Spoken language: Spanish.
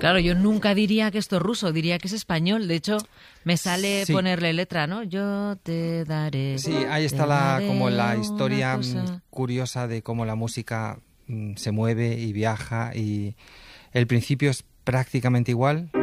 Claro, yo nunca diría que esto es ruso, diría que es español. De hecho, me sale Sí. ponerle letra, ¿no? Yo te daré. Sí, ahí está te daré como la una historia cosa. curiosa de cómo la música se mueve y viaja, y el principio es prácticamente igual.